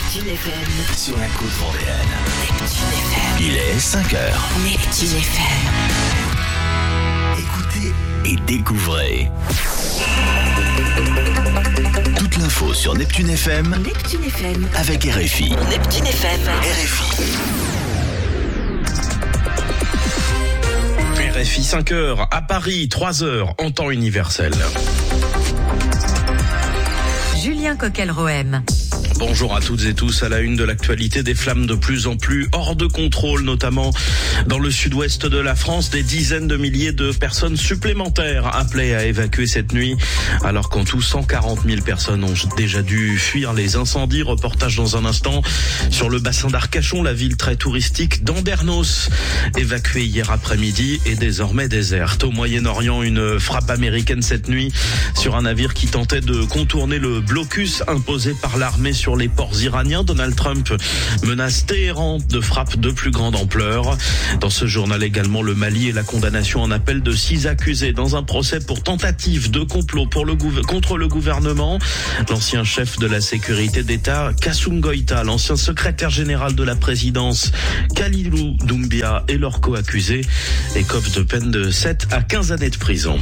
Neptune FM. Sur la côte vendéenne. Neptune FM. Il est 5h. Neptune FM. Écoutez et découvrez. Toute l'info sur Neptune FM. Neptune FM. Avec RFI. Neptune FM. RFI. RFI 5h, à Paris 3h en temps universel. Julien Coquel-Rohem. Bonjour à toutes et tous. À la une de l'actualité, des flammes de plus en plus hors de contrôle, notamment dans le sud-ouest de la France. Des dizaines de milliers de personnes supplémentaires appelées à évacuer cette nuit, alors qu'en tout 140 000 personnes ont déjà dû fuir les incendies. Reportage dans un instant sur le bassin d'Arcachon, la ville très touristique d'Andernos, évacuée hier après-midi et désormais déserte. Au Moyen-Orient, une frappe américaine cette nuit sur un navire qui tentait de contourner le blocus imposé par l'armée sur les ports iraniens. Donald Trump menace Téhéran de frappes de plus grande ampleur. Dans ce journal également, le Mali et la condamnation en appel de 6 accusés dans un procès pour tentative de complot contre le gouvernement. L'ancien chef de la sécurité d'État, Kassoum Goïta, l'ancien secrétaire général de la présidence, Khalilou Doumbia, et leurs co-accusés écopent de peine de 7 à 15 années de prison.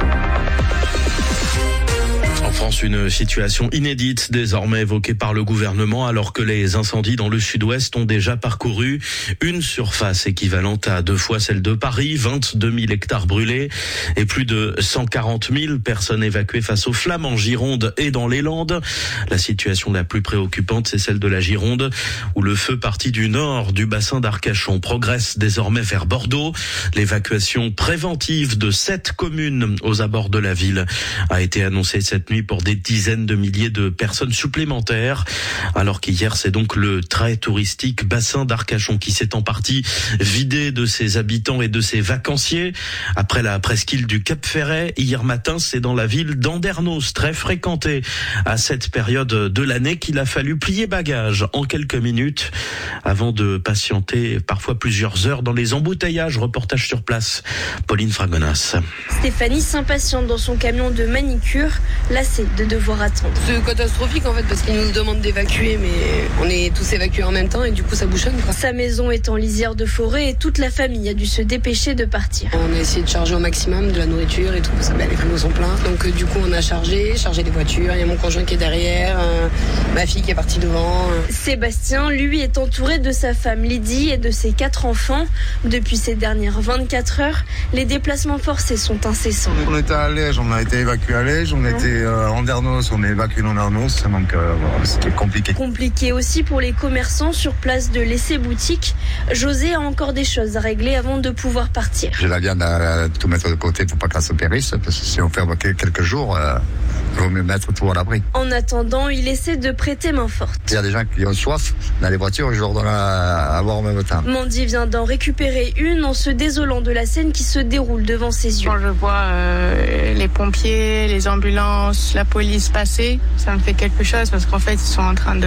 En France, une situation inédite désormais évoquée par le gouvernement alors que les incendies dans le sud-ouest ont déjà parcouru une surface équivalente à 2 fois celle de Paris, 22 000 hectares brûlés et plus de 140 000 personnes évacuées face aux flammes en Gironde et dans les Landes. La situation la plus préoccupante, c'est celle de la Gironde où le feu parti du nord du bassin d'Arcachon progresse désormais vers Bordeaux. L'évacuation préventive de 7 communes aux abords de la ville a été annoncée cette nuit pour des dizaines de milliers de personnes supplémentaires, alors qu'hier c'est donc le très touristique bassin d'Arcachon qui s'est en partie vidé de ses habitants et de ses vacanciers. Après la presqu'île du Cap Ferret, hier matin c'est dans la ville d'Andernos, très fréquentée à cette période de l'année, qu'il a fallu plier bagages en quelques minutes avant de patienter parfois plusieurs heures dans les embouteillages. Reportage sur place, Pauline Fragonas. Stéphanie s'impatiente dans son camion de manicure, lassée de devoir attendre. C'est catastrophique en fait parce qu'ils nous demandent d'évacuer, mais on est tous évacués en même temps et du coup ça bouchonne quoi. Sa maison est en lisière de forêt et toute la famille a dû se dépêcher de partir. On a essayé de charger au maximum de la nourriture et tout, parce que les frigos sont pleins. Donc du coup on a chargé les voitures, il y a mon conjoint qui est derrière, ma fille qui est partie devant. Sébastien, lui, est entouré de sa femme Lydie et de ses 4 enfants. Depuis ces dernières 24 heures, les déplacements forcés sont incessants. On était à Lège, on a été évacué à Lège, on était à Andernos, on est évacué d'Andernos, donc c'était compliqué. Compliqué aussi pour les commerçants sur place de laisser boutique. José a encore des choses à régler avant de pouvoir partir. J'ai la viande à tout mettre de côté pour pas qu'elle se périsse, parce que si on fait quelques jours, il vaut mieux mettre tout à l'abri. En attendant, il essaie de prêter main forte. Il y a des gens qui ont soif dans les voitures, je leur donne à boire en même temps. Mandy vient d'en récupérer une en se désolant de la scène qui se déroule devant ses yeux. Quand je vois les pompiers, les ambulances, la police passer, ça me fait quelque chose parce qu'en fait ils sont en train de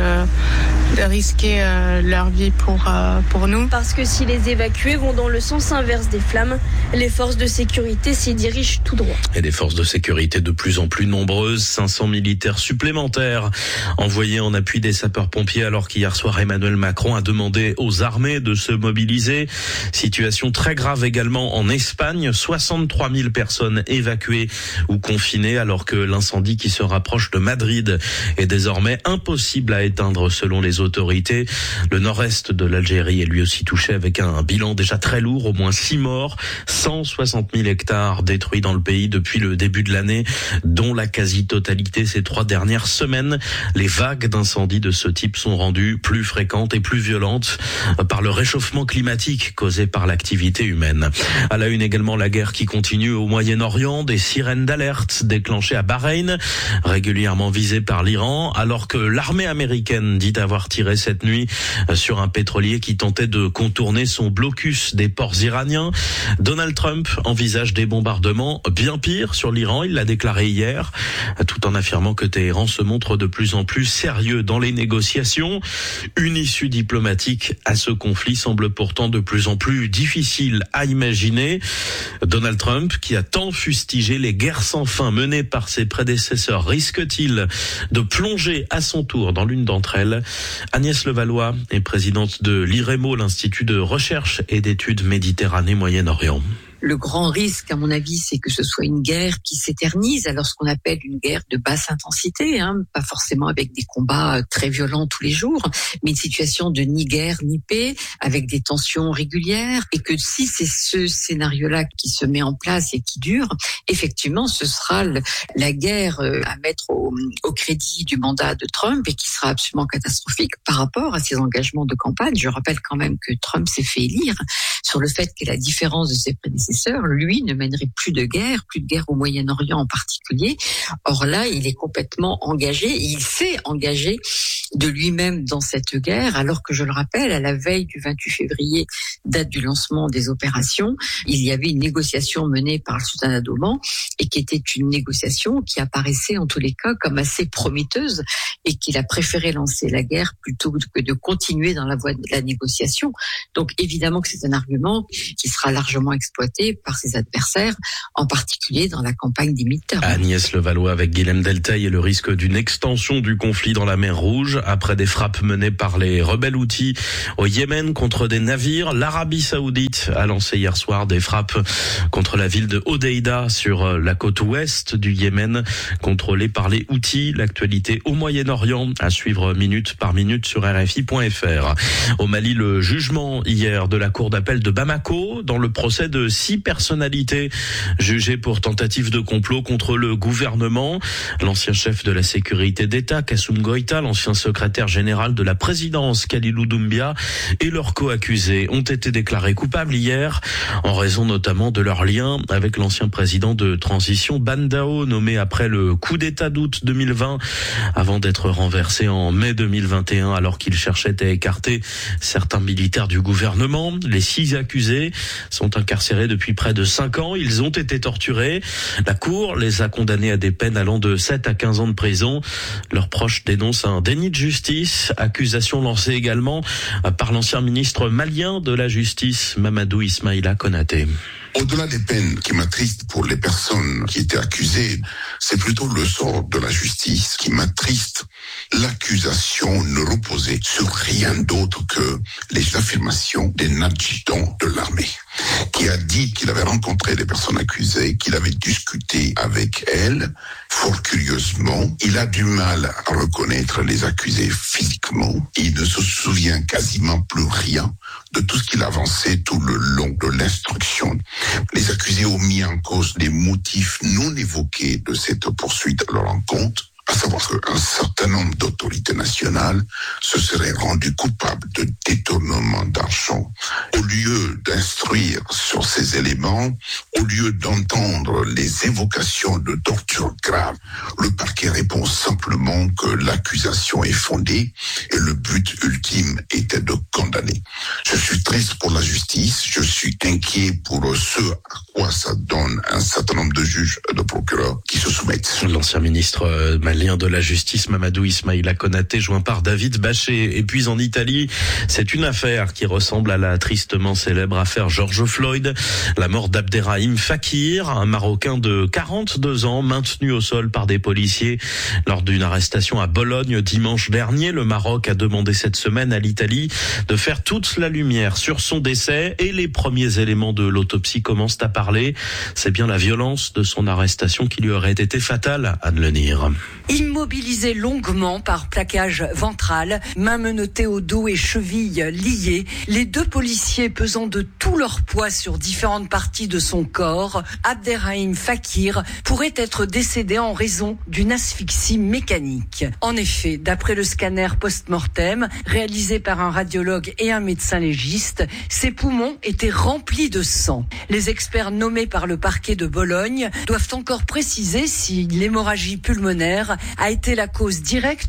risquer leur vie pour nous. Parce que si les évacués vont dans le sens inverse des flammes, les forces de sécurité s'y dirigent tout droit. Et des forces de sécurité de plus en plus nombreuses, 500 militaires supplémentaires envoyés en appui des sapeurs-pompiers, alors qu'hier soir Emmanuel Macron a demandé aux armées de se mobiliser. Situation très grave également en Espagne, 63 000 personnes évacuées ou confinées, alors que l'incendie qui se rapproche de Madrid est désormais impossible à éteindre selon les autorités. Le nord-est de l'Algérie est lui aussi touché avec un bilan déjà très lourd, au moins 6 morts, 160 000 hectares détruits dans le pays depuis le début de l'année, dont la quasi-totalité ces 3 dernières semaines. Les vagues d'incendies de ce type sont rendues plus fréquentes et plus violentes par le réchauffement climatique causé par l'activité humaine. À la une également, la guerre qui continue au Moyen-Orient, des sirènes d'alerte déclenchées à Bahreïn, régulièrement visées par l'Iran, alors que l'armée américaine dit avoir tiré cette nuit sur un pétrolier qui tentait de contourner son blocus des ports iraniens. Donald Trump envisage des bombardements bien pires sur l'Iran, il l'a déclaré hier. tout en affirmant que Téhéran se montre de plus en plus sérieux dans les négociations. Une issue diplomatique à ce conflit semble pourtant de plus en plus difficile à imaginer. Donald Trump, qui a tant fustigé les guerres sans fin menées par ses prédécesseurs, risque-t-il de plonger à son tour dans l'une d'entre elles? Agnès Levallois est présidente de l'IREMO, l'Institut de recherche et d'études Méditerranée-Moyen-Orient. Le grand risque, à mon avis, c'est que ce soit une guerre qui s'éternise, alors ce qu'on appelle une guerre de basse intensité, pas forcément avec des combats très violents tous les jours, mais une situation de ni guerre ni paix, avec des tensions régulières, et que si c'est ce scénario-là qui se met en place et qui dure, effectivement, ce sera la guerre à mettre au crédit du mandat de Trump et qui sera absolument catastrophique par rapport à ses engagements de campagne. Je rappelle quand même que Trump s'est fait élire sur le fait qu'à la différence de ses prédécesseurs, lui ne mènerait plus de guerre au Moyen-Orient en particulier. Or là, il est complètement engagé, et il s'est engagé de lui-même dans cette guerre, alors que, je le rappelle, à la veille du 28 février, date du lancement des opérations, il y avait une négociation menée par le sultanat d'Oman, et qui était une négociation qui apparaissait en tous les cas comme assez prometteuse, et qu'il a préféré lancer la guerre plutôt que de continuer dans la voie de la négociation. Donc évidemment que c'est un argument qui sera largement exploité par ses adversaires, en particulier dans la campagne des midterms. Agnès Levallois avec Guilhem Delteil et le risque d'une extension du conflit dans la mer Rouge après des frappes menées par les rebelles Houthis au Yémen contre des navires. L'Arabie Saoudite a lancé hier soir des frappes contre la ville de Hodeïda sur la côte ouest du Yémen, contrôlée par les Houthis. L'actualité au Moyen-Orient à suivre minute par minute sur RFI.fr. Au Mali, le jugement hier de la cour d'appel de Bamako dans le procès de 6 personnalités jugées pour tentative de complot contre le gouvernement. L'ancien chef de la sécurité d'État, Kassoum Goïta, l'ancien secrétaire général de la présidence, Khalilou Doumbia, et leurs co-accusés ont été déclarés coupables hier, en raison notamment de leur lien avec l'ancien président de transition, Ban Dao, nommé après le coup d'État d'août 2020, avant d'être renversé en mai 2021, alors qu'il cherchait à écarter certains militaires du gouvernement. Les 6 accusés sont incarcérés depuis près de 5 ans. Ils ont été torturés. La Cour les a condamnés à des peines allant de 7 à 15 ans de prison. Leurs proches dénoncent un déni de justice. Accusation lancée également par l'ancien ministre malien de la Justice, Mamadou Ismaïla Konaté. Au-delà des peines qui m'attristent pour les personnes qui étaient accusées, c'est plutôt le sort de la justice qui m'attriste. L'accusation ne reposait sur rien d'autre que les affirmations d'un adjudant de l'armée, qui a dit qu'il avait rencontré les personnes accusées, qu'il avait discuté avec elles. Fort curieusement, il a du mal à reconnaître les accusés physiquement. Il ne se souvient quasiment plus rien de tout ce qu'il avançait tout le long de l'instruction. Les accusés ont mis en cause les motifs non évoqués de cette poursuite à leur encontre, à savoir qu'un certain nombre d'autorités nationales se seraient rendues coupables de détournement d'argent. Au lieu d'instruire sur ces éléments, au lieu d'entendre les évocations de torture grave, le parquet répond simplement que l'accusation est fondée et le but ultime était de condamner. Je suis triste pour la justice, je suis inquiet pour ce à quoi ça donne un certain nombre de juges et de procureurs qui se soumettent. L'ancien ministre malien de la Justice, Mamadou Ismaïla Konaté, joint par David Bachet. Et puis en Italie, c'est une affaire qui ressemble à la tristement célèbre affaire George Floyd. La mort d'Abderrahim Fakir, un Marocain de 42 ans, maintenu au sol par des policiers lors d'une arrestation à Bologne dimanche dernier. Le Maroc a demandé cette semaine à l'Italie de faire toute la lumière sur son décès et les premiers éléments de l'autopsie commencent à parler. C'est bien la violence de son arrestation qui lui aurait été fatale, Anne Lenir. Immobilisé longuement par plaquage ventral, mains menottées au dos et chevilles liées, les 2 policiers pesant de tout leur poids sur différentes parties de son corps, Abderrahim Fakir pourrait être décédé en raison d'une asphyxie mécanique. En effet, d'après le scanner post-mortem réalisé par un radiologue et un médecin légiste, ses poumons étaient remplis de sang. Les experts nommés par le parquet de Bologne doivent encore préciser si l'hémorragie pulmonaire a été la cause directe de la mort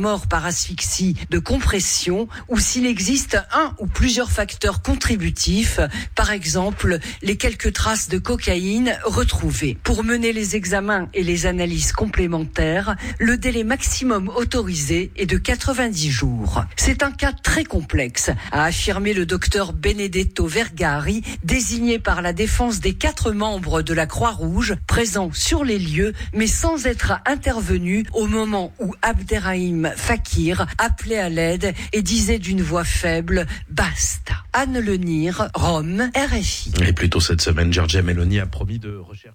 mort par asphyxie de compression ou s'il existe un ou plusieurs facteurs contributifs, par exemple les quelques traces de cocaïne retrouvées. Pour mener les examens et les analyses complémentaires, le délai maximum autorisé est de 90 jours. C'est un cas très complexe, a affirmé le docteur Benedetto Vergari, désigné par la défense des 4 membres de la Croix-Rouge, présents sur les lieux, mais sans être intervenu au moment où Abderrahim Fakir appelait à l'aide et disait d'une voix faible « Basta ». Anne Lenir, Rome, RFI. Et plus tôt cette semaine, Giorgia Meloni a promis de rechercher.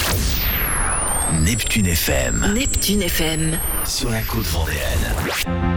Neptune FM. Neptune FM. Sur la côte vendéenne.